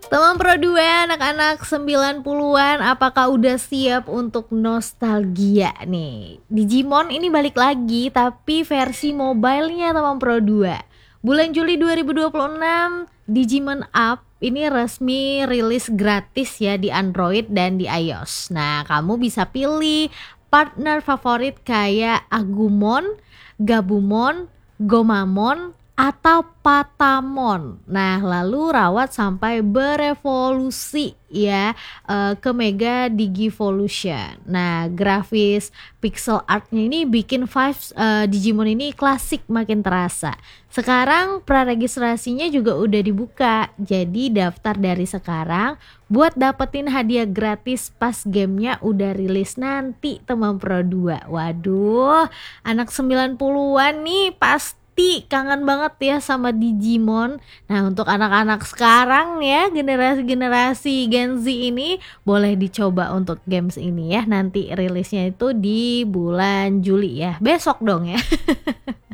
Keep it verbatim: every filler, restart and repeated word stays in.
Teman Pro dua, anak-anak sembilan puluhan, apakah udah siap untuk nostalgia nih? Digimon ini balik lagi tapi versi mobile-nya Teman Pro dua. Bulan Juli dua ribu dua puluh enam, Digimon Up ini resmi rilis gratis ya di Android dan di iOS. Nah, kamu bisa pilih partner favorit kayak Agumon, Gabumon, Gomamon, atau Patamon. Nah, lalu rawat sampai berevolusi ya eh, ke Mega Digivolution. Nah, grafis pixel artnya ini bikin vibes eh, Digimon ini klasik makin terasa. Sekarang praregistrasinya juga udah dibuka. Jadi daftar dari sekarang buat dapetin hadiah gratis pas gamenya udah rilis nanti teman Pro dua. Waduh, anak sembilan puluhan nih pasti kangen banget ya sama Digimon. Nah, untuk anak-anak sekarang ya, generasi-generasi Gen Z ini boleh dicoba untuk games ini ya. Nanti rilisnya itu di bulan Juli ya. Besok dong ya.